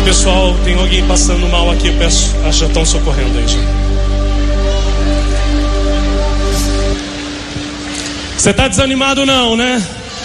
Pessoal, tem alguém passando mal aqui, eu peço, já estão socorrendo aí, gente. Você está desanimado não, né?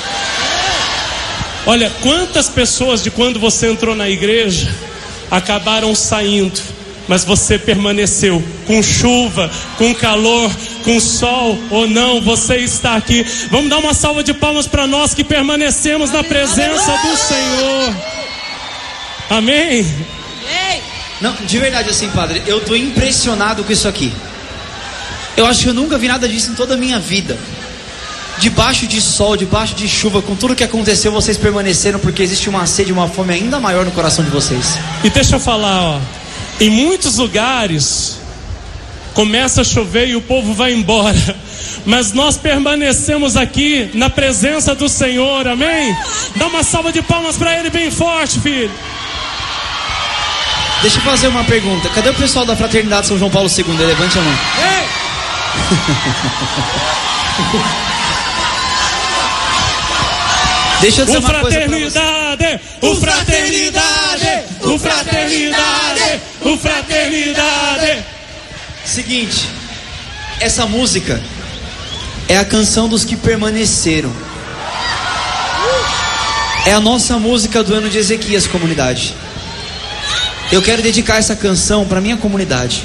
Olha, quantas pessoas de quando você entrou na igreja acabaram saindo, mas você permaneceu, com chuva, com calor, com sol ou não, você está aqui. Vamos dar uma salva de palmas para nós que permanecemos na presença do Senhor. Amém? Não, de verdade assim, padre, eu estou impressionado com isso aqui. Eu acho que eu nunca vi nada disso em toda a minha vida. Debaixo de sol, debaixo de chuva, com tudo que aconteceu, vocês permaneceram, porque existe uma sede, uma fome ainda maior no coração de vocês. E deixa eu falar, ó, em muitos lugares começa a chover e o povo vai embora, mas nós permanecemos aqui na presença do Senhor, amém? Dá uma salva de palmas para Ele bem forte, filho. Deixa eu fazer uma pergunta. Cadê o pessoal da Fraternidade São João Paulo II? Levante a mão. Ei! Deixa eu dizer uma coisa pra fraternidade, o fraternidade, o fraternidade, o fraternidade. Seguinte, essa música é a canção dos que permaneceram. É a nossa música do ano de Ezequias, comunidade. Eu quero dedicar essa canção para minha comunidade,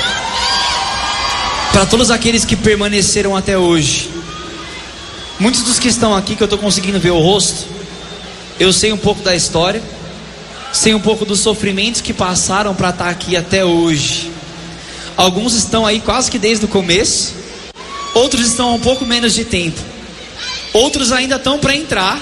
para todos aqueles que permaneceram até hoje. Muitos dos que estão aqui, que eu estou conseguindo ver o rosto, eu sei um pouco da história, sei um pouco dos sofrimentos que passaram para estar aqui até hoje. Alguns estão aí quase que desde o começo, outros estão há um pouco menos de tempo, outros ainda estão para entrar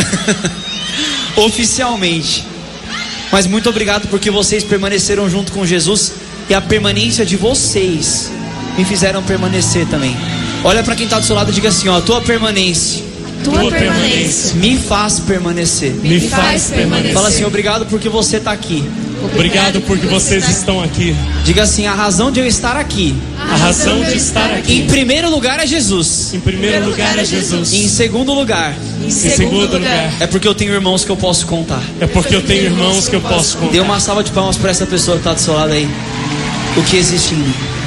oficialmente. Mas muito obrigado porque vocês permaneceram junto com Jesus, e a permanência de vocês me fizeram permanecer também. Olha para quem está do seu lado e diga assim, ó, tua permanência me faz permanecer. Me faz permanecer. Fala assim, obrigado porque você está aqui. Obrigado porque vocês estão aqui. Diga assim, a razão de eu estar aqui. A razão de estar aqui. Em primeiro lugar é Jesus. Em primeiro lugar é Jesus. Em segundo lugar. Em segundo lugar. É porque eu tenho irmãos que eu posso contar. É porque eu tenho irmãos que eu posso contar. Dê uma salva de palmas para essa pessoa que está do seu lado aí. O que existe em mim.